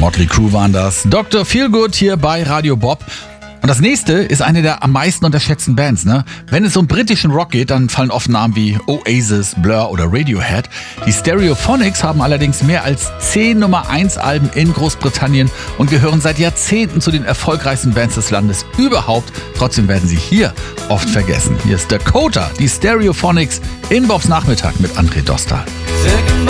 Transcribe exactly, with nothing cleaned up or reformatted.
Motley Crue waren das. Doktor Feelgood hier bei Radio Bob. Und das nächste ist eine der am meisten unterschätzten Bands, ne? Wenn es um britischen Rock geht, dann fallen oft Namen wie Oasis, Blur oder Radiohead. Die Stereophonics haben allerdings mehr als zehn Nummer eins Alben in Großbritannien und gehören seit Jahrzehnten zu den erfolgreichsten Bands des Landes überhaupt. Trotzdem werden sie hier oft vergessen. Hier ist Dakota, die Stereophonics in Bobs Nachmittag mit André Dostal.